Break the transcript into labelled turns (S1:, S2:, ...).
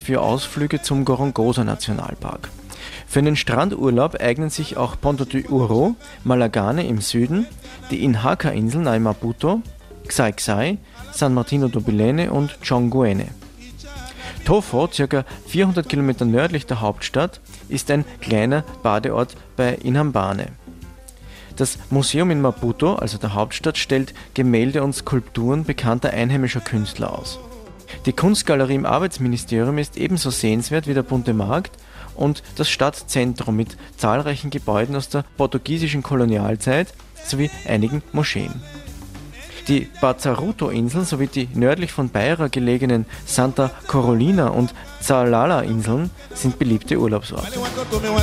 S1: für Ausflüge zum Gorongosa-Nationalpark. Für einen Strandurlaub eignen sich auch Ponta do Ouro, Malagane im Süden, die Inhaca-Inseln nahe Maputo, Xai-Xai, San Martino do Bilene und Chonguene. Tofo, ca. 400 Kilometer nördlich der Hauptstadt, ist ein kleiner Badeort bei Inhambane. Das Museum in Maputo, also der Hauptstadt, stellt Gemälde und Skulpturen bekannter einheimischer Künstler aus. Die Kunstgalerie im Arbeitsministerium ist ebenso sehenswert wie der Bunte Markt und das Stadtzentrum mit zahlreichen Gebäuden aus der portugiesischen Kolonialzeit sowie einigen Moscheen. Die Bazaruto-Inseln sowie die nördlich von Beira gelegenen Santa Carolina und Zalala-Inseln sind beliebte Urlaubsorte.